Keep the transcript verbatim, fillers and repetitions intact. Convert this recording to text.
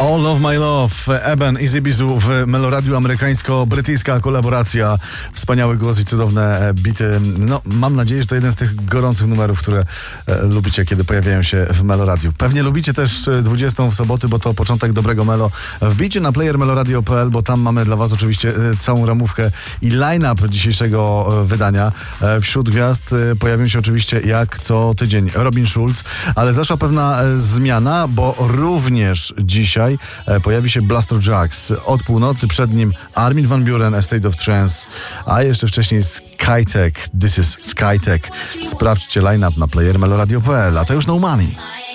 All of My Love, Eben i Zibizu w Meloradiu, amerykańsko-brytyjska kolaboracja. Wspaniały głos i cudowne bity. No, mam nadzieję, że to jeden z tych gorących numerów, które e, lubicie, kiedy pojawiają się w Meloradiu. Pewnie lubicie też dwudziestą w soboty, bo to początek dobrego melo. Wbijcie na player meloradio kropka p l, bo tam mamy dla was oczywiście e, całą ramówkę i line-up dzisiejszego e, wydania. E, wśród gwiazd e, pojawią się oczywiście jak co tydzień Robin Schulz, ale zaszła pewna e, zmiana, bo również dzisiaj pojawi się Blaster Jaxx. Od północy przed nim Armin van Buuren, A State of Trance, a jeszcze wcześniej Skytech, This is Skytech. Sprawdźcie line-up na player meloradio kropka p l, a to już No Money.